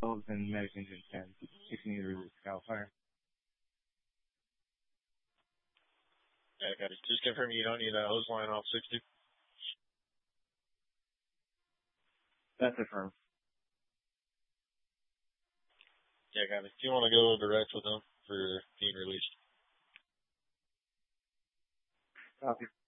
Valves and medic engine 10. If you need to release Cal Fire. Yeah, got it. Just confirm you don't need a hose line off 60. That's affirmed. Yeah, got it. Do you want to go direct with them for being released? Copy.